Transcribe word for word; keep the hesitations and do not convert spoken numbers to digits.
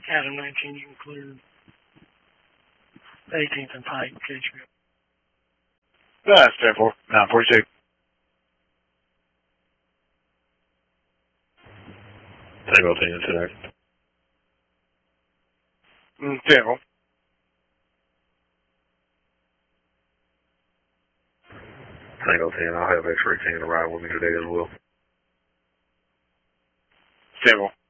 Adam nineteen, you can clear eighteenth and Pike, Catchville. That's ten four, nine forty-two. Tango ten, ten action. Mm, ten four. Tango ten, I'll have X-ray ten arrive with me today as well. ten four.